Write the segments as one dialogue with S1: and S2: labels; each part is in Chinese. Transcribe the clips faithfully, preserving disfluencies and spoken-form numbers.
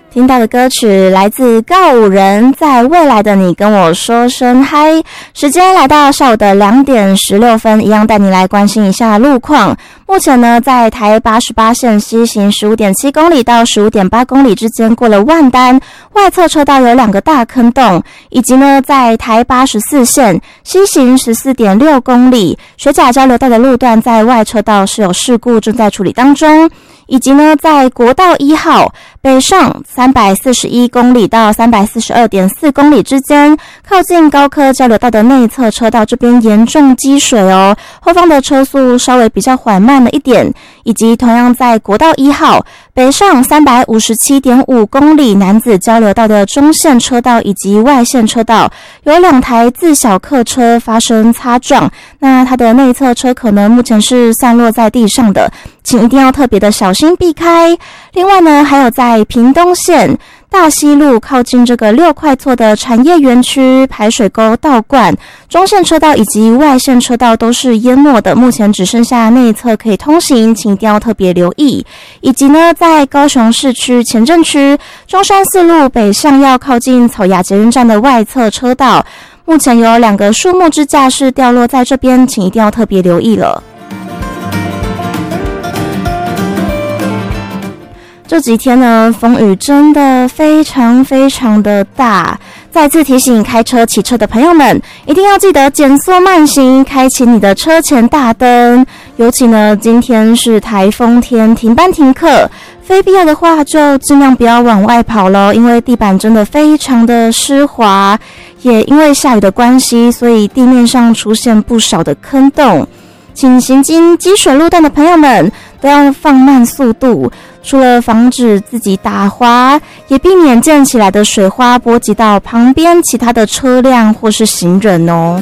S1: 听到的歌曲来自告五人，在未来的你跟我说声嗨。时间来到下午的两点十六分，一样带你来关心一下路况。目前呢，在台八十八线西行 十五点七公里到 十五点八公里之间过了万丹，外侧车道有两个大坑洞，以及呢，在台八十四线西行 十四点六公里，水甲交流道的路段在外车道是有事故正在处理当中。以及呢，在国道一号北上三百四十一公里到 三百四十二点四公里之间，靠近高科交流道的内侧车道这边严重积水哦，后方的车速稍微比较缓慢了一点。以及同样在国道一号北上 三百五十七点五公里南子交流道的中线车道以及外线车道，有两台自小客车发生擦撞，那它的内侧车可能目前是散落在地上的，请一定要特别的小心避开。另外呢，还有在屏东县大溪路靠近这个六块厝的产业园区排水沟道灌，中线车道以及外线车道都是淹没的，目前只剩下内侧可以通行，请一定要特别留意。以及呢，在高雄市区前镇区中山四路北上要靠近草衙捷运站的外侧车道，目前有两个树木支架是掉落在这边，请一定要特别留意了。这几天呢，风雨真的非常非常的大，再次提醒开车骑车的朋友们，一定要记得减速慢行，开启你的车前大灯。尤其呢，今天是台风天，停班停课，非必要的话就尽量不要往外跑咯，因为地板真的非常的湿滑，也因为下雨的关系，所以地面上出现不少的坑洞。请行经积水路段的朋友们都要放慢速度，除了防止自己打滑，也避免溅起来的水花波及到旁边其他的车辆或是行人哦。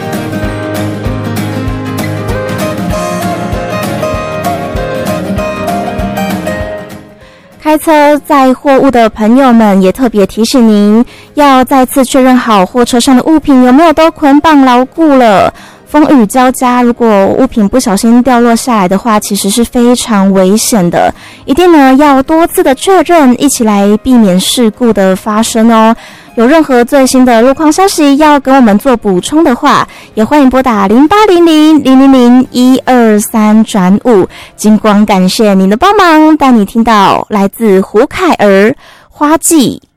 S1: 开车载货物的朋友们也特别提醒您，要再次确认好货车上的物品有没有都捆绑牢固了。风雨交加，如果物品不小心掉落下来的话，其实是非常危险的，一定呢要多次的确认，一起来避免事故的发生哦。有任何最新的路况消息要跟我们做补充的话，也欢迎拨打零八零零零零零一二三转五。金光感谢您的帮忙，带你听到来自胡凯儿花季。